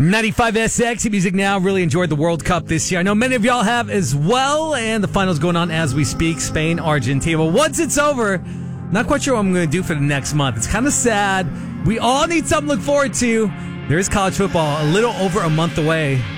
95SX Music Now. Really enjoyed the World Cup this year. I know many of y'all have as well, and the finals going on as we speak. Spain, Argentina. Well, once it's over, not quite sure what I'm going to do for the next month. It's kind of sad. We all need something to look forward to. There is college football a little over a month away.